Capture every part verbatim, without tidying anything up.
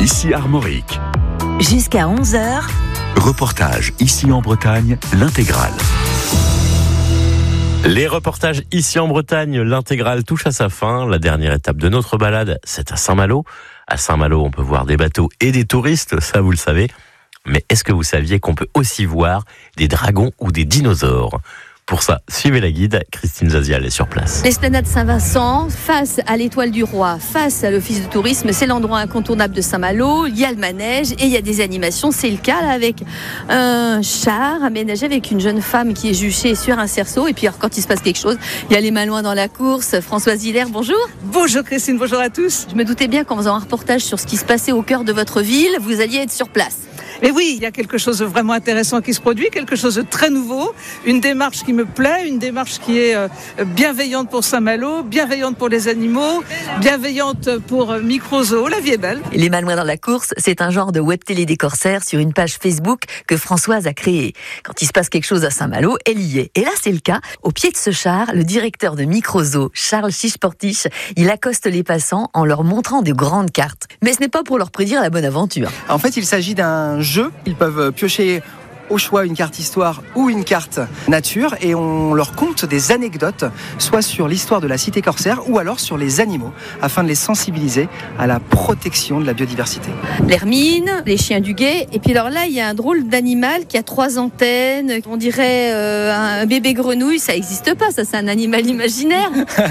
ici Armorique. Jusqu'à onze heures. Reportage ici en Bretagne, l'intégrale. Les reportages ici en Bretagne, l'intégrale touche à sa fin. La dernière étape de notre balade, c'est à Saint-Malo. À Saint-Malo, on peut voir des bateaux et des touristes, ça vous le savez. Mais est-ce que vous saviez qu'on peut aussi voir des dragons ou des dinosaures ? Pour ça, suivez la guide, Christine Zazial est sur place. L'esplanade Saint-Vincent, face à l'Étoile du Roi, face à l'Office de tourisme, c'est l'endroit incontournable de Saint-Malo. Il y a le manège et il y a des animations. C'est le cas là avec un char aménagé avec une jeune femme qui est juchée sur un cerceau. Et puis alors, quand il se passe quelque chose, il y a les Malouins dans la course. Françoise Hilaire, bonjour. Bonjour Christine, bonjour à tous. Je me doutais bien qu'en faisant un reportage sur ce qui se passait au cœur de votre ville, vous alliez être sur place. Et oui, il y a quelque chose de vraiment intéressant qui se produit, quelque chose de très nouveau, une démarche qui me plaît, une démarche qui est bienveillante pour Saint-Malo, bienveillante pour les animaux, bienveillante pour Microzoo. La vie est belle. Les Malouins dans la course, c'est un genre de web télé des corsaires sur une page Facebook que Françoise a créée. Quand il se passe quelque chose à Saint-Malo, elle y est. Et là, c'est le cas. Au pied de ce char, le directeur de Microzoo, Charles Chiche-Portiche, il accoste les passants en leur montrant de grandes cartes. Mais ce n'est pas pour leur prédire la bonne aventure. En fait, il s'agit d'un jeu. Ils peuvent piocher au choix une carte histoire ou une carte nature et on leur conte des anecdotes, soit sur l'histoire de la cité corsaire ou alors sur les animaux, afin de les sensibiliser à la protection de la biodiversité. L'hermine, les chiens du guet, et puis alors là, il y a un drôle d'animal qui a trois antennes, on dirait euh, un bébé grenouille, ça n'existe pas, ça c'est un animal imaginaire.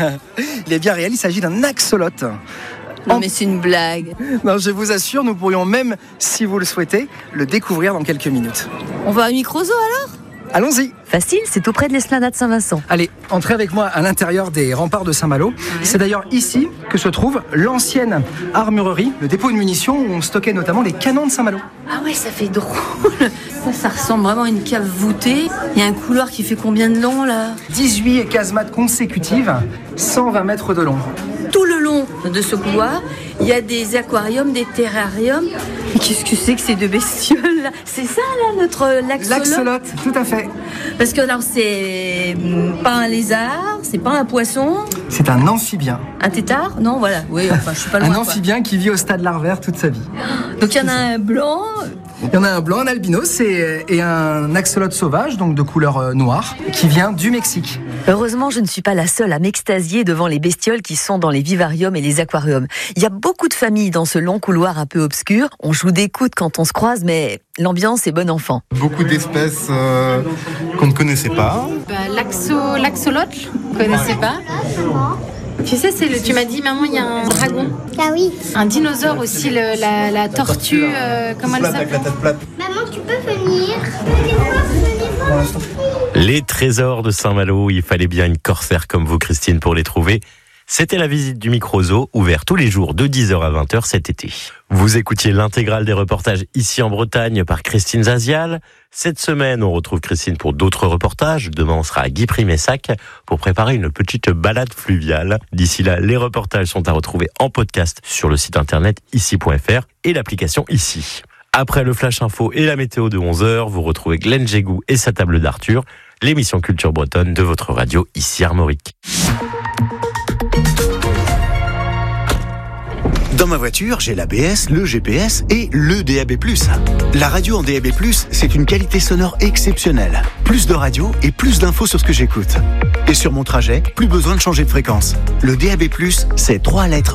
Il est bien réel, il s'agit d'un axolote. Non mais c'est une blague. Non, je vous assure, nous pourrions même, si vous le souhaitez, le découvrir dans quelques minutes. On va à Microzoo alors ? Allons-y. Facile, c'est auprès de l'esplanade Saint-Vincent. Allez, entrez avec moi à l'intérieur des remparts de Saint-Malo. C'est d'ailleurs ici que se trouve l'ancienne armurerie, le dépôt de munitions où on stockait notamment les canons de Saint-Malo. Ah ouais, ça fait drôle. Ça, ça ressemble vraiment à une cave voûtée. Il y a un couloir qui fait combien de long là ? dix-huit casemates consécutives, cent vingt mètres de long. Tout le long de ce couloir, il y a des aquariums, des terrariums. Mais qu'est-ce que c'est que ces deux bestioles là ? C'est ça là, notre l'axolote ? L'axolote, tout à fait. Parce que alors c'est pas un lézard, c'est pas un poisson. C'est un amphibien. Un tétard ? Non, voilà. Oui, enfin, je suis pas loin. Un amphibien quoi. Qui vit au stade larvaire toute sa vie. Donc il y en a un blanc. Il y en a un blanc, un albinos et, et un axolote sauvage, donc de couleur noire, qui vient du Mexique. Heureusement, je ne suis pas la seule à m'extasier devant les bestioles qui sont dans les vivariums et les aquariums. Il y a beaucoup de familles dans ce long couloir un peu obscur. On joue des coudes quand on se croise, mais l'ambiance est bon enfant. Beaucoup d'espèces euh, qu'on ne connaissait pas. Bah, l'axo, l'axolote, vous ne connaissez pas ? Tu sais, c'est le, tu m'as dit, maman, il y a un dragon. Ah oui. Un dinosaure aussi, le, la, la tortue, euh, comment elle s'appelle ? Avec la tête plate. Maman, tu peux venir ? Les trésors de Saint-Malo, il fallait bien une corsaire comme vous, Christine, pour les trouver. C'était la visite du Microzoo, ouvert tous les jours de dix heures à vingt heures cet été. Vous écoutiez l'intégrale des reportages ici en Bretagne par Christine Zazial. Cette semaine, on retrouve Christine pour d'autres reportages. Demain, on sera à Guipry-Messac pour préparer une petite balade fluviale. D'ici là, les reportages sont à retrouver en podcast sur le site internet ici point f r et l'application Ici. Après le Flash Info et la météo de onze heures, vous retrouvez Glenn Jégou et sa table d'Arthur, l'émission Culture Bretonne de votre radio ici Armorique. Dans ma voiture, j'ai l'A B S, le G P S et le D A B plus. La radio en D A B plus, c'est une qualité sonore exceptionnelle. Plus de radio et plus d'infos sur ce que j'écoute. Et sur mon trajet, plus besoin de changer de fréquence. Le D A B plus, c'est trois lettres